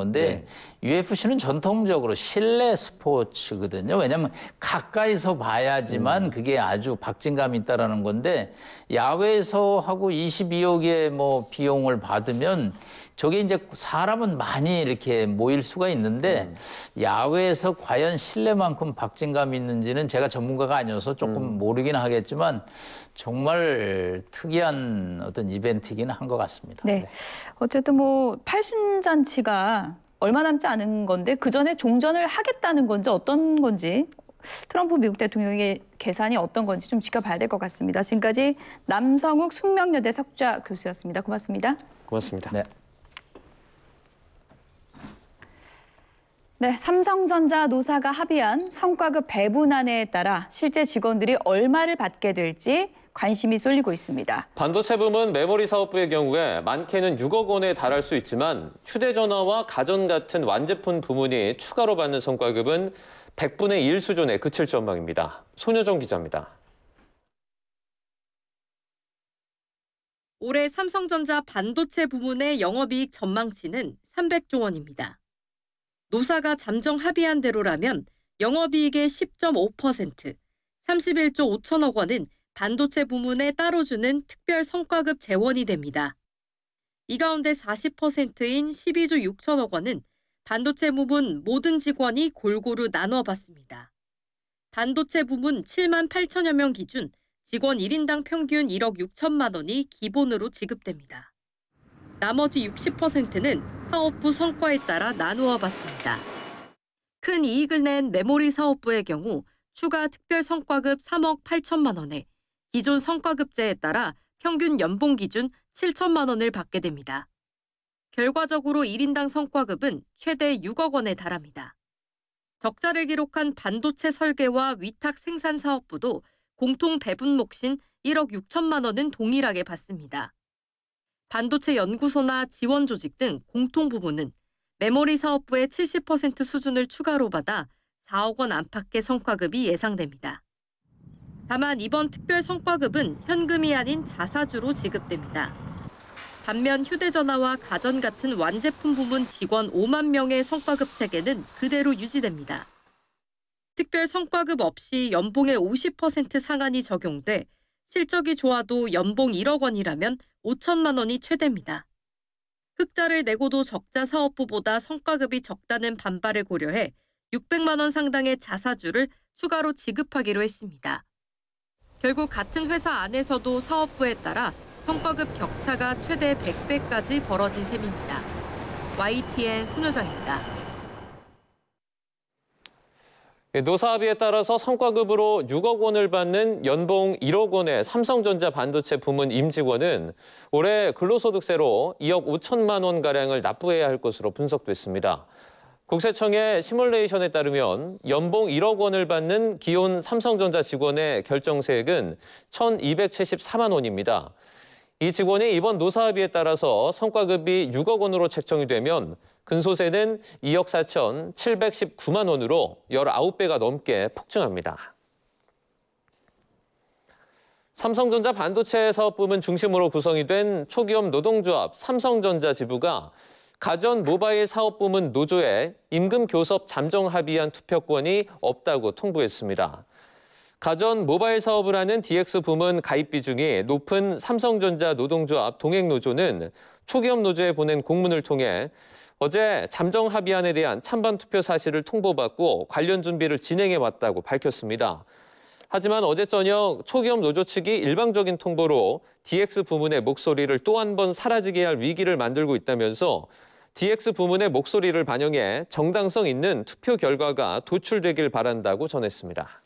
건데 UFC는 전통적으로 실내 스포츠거든요. 왜냐하면 가까이서 봐야지만 그게 아주 박진감이 있다라는 건데 야외에서 하고 22억의 뭐 비용을 받으면 저게 이제 사람은 많이 이렇게 모일 수가 있는데 야외에서 과연 실내만큼 박진감이 있는지는 제가 전문가가 아니어서 조금 모르긴 하겠지만 정말 특이한 어떤 이벤트이긴 한 것 같습니다. 네. 네. 어쨌든 뭐 팔순잔치가 얼마 남지 않은 건데 그 전에 종전을 하겠다는 건지 어떤 건지 트럼프 미국 대통령의 계산이 어떤 건지 좀 지켜봐야 될 것 같습니다. 지금까지 남성욱 숙명여대 석좌 교수였습니다. 고맙습니다. 고맙습니다. 네. 네, 삼성전자 노사가 합의한 성과급 배분안에 따라 실제 직원들이 얼마를 받게 될지 관심이 쏠리고 있습니다. 반도체 부문 메모리 사업부의 경우에 많게는 6억 원에 달할 수 있지만 휴대전화와 가전 같은 완제품 부문이 추가로 받는 성과급은 100분의 1 수준에 그칠 전망입니다. 손효정 기자입니다. 올해 삼성전자 반도체 부문의 영업이익 전망치는 300조 원입니다. 노사가 잠정 합의한 대로라면 영업이익의 10.5%, 31조 5천억 원은 반도체 부문에 따로 주는 특별 성과급 재원이 됩니다. 이 가운데 40%인 12조 6천억 원은 반도체 부문 모든 직원이 골고루 나눠 받습니다. 반도체 부문 7만 8천여 명 기준 직원 1인당 평균 1억 6천만 원이 기본으로 지급됩니다. 나머지 60%는 사업부 성과에 따라 나누어 받습니다. 큰 이익을 낸 메모리 사업부의 경우 추가 특별 성과급 3억 8천만 원에 기존 성과급제에 따라 평균 연봉 기준 7천만 원을 받게 됩니다. 결과적으로 1인당 성과급은 최대 6억 원에 달합니다. 적자를 기록한 반도체 설계와 위탁 생산 사업부도 공통 배분 몫인 1억 6천만 원은 동일하게 받습니다. 반도체 연구소나 지원 조직 등 공통 부문은 메모리 사업부의 70% 수준을 추가로 받아 4억 원 안팎의 성과급이 예상됩니다. 다만 이번 특별 성과급은 현금이 아닌 자사주로 지급됩니다. 반면 휴대전화와 가전 같은 완제품 부문 직원 5만 명의 성과급 체계는 그대로 유지됩니다. 특별 성과급 없이 연봉의 50% 상한이 적용돼 실적이 좋아도 연봉 1억 원이라면 5천만 원이 최대입니다. 흑자를 내고도 적자 사업부보다 성과급이 적다는 반발을 고려해 600만 원 상당의 자사주를 추가로 지급하기로 했습니다. 결국 같은 회사 안에서도 사업부에 따라 성과급 격차가 최대 100배까지 벌어진 셈입니다. YTN 손효정입니다. 노사 합의에 따라서 성과급으로 6억 원을 받는 연봉 1억 원의 삼성전자 반도체 부문 임직원은 올해 근로소득세로 2억 5천만 원가량을 납부해야 할 것으로 분석됐습니다. 국세청의 시뮬레이션에 따르면 연봉 1억 원을 받는 기혼 삼성전자 직원의 결정세액은 1,274만 원입니다. 이 직원이 이번 노사 합의에 따라서 성과급이 6억 원으로 책정이 되면 근소세는 2억 4,719만 원으로 19배가 넘게 폭증합니다. 삼성전자 반도체 사업부문 중심으로 구성이 된 초기업 노동조합 삼성전자 지부가 가전 모바일 사업부문 노조에 임금 교섭 잠정 합의안 투표권이 없다고 통보했습니다. 가전 모바일 사업을 하는 DX 부문 가입 비중이 높은 삼성전자 노동조합 동행노조는 초기업 노조에 보낸 공문을 통해 어제 잠정 합의안에 대한 찬반 투표 사실을 통보받고 관련 준비를 진행해왔다고 밝혔습니다. 하지만 어제 저녁 초기업 노조 측이 일방적인 통보로 DX 부문의 목소리를 또 한 번 사라지게 할 위기를 만들고 있다면서 DX 부문의 목소리를 반영해 정당성 있는 투표 결과가 도출되길 바란다고 전했습니다.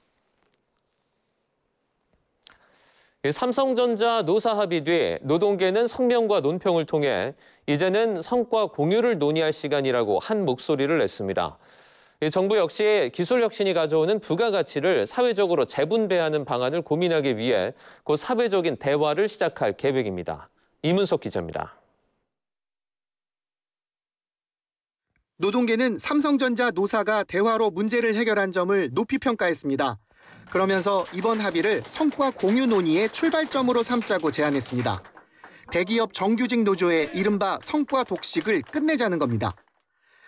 삼성전자 노사 합의 뒤 노동계는 성명과 논평을 통해 이제는 성과 공유를 논의할 시간이라고 한 목소리를 냈습니다. 정부 역시 기술 혁신이 가져오는 부가가치를 사회적으로 재분배하는 방안을 고민하기 위해 곧 사회적인 대화를 시작할 계획입니다. 이문석 기자입니다. 노동계는 삼성전자 노사가 대화로 문제를 해결한 점을 높이 평가했습니다. 그러면서 이번 합의를 성과 공유 논의의 출발점으로 삼자고 제안했습니다. 대기업 정규직 노조의 이른바 성과 독식을 끝내자는 겁니다.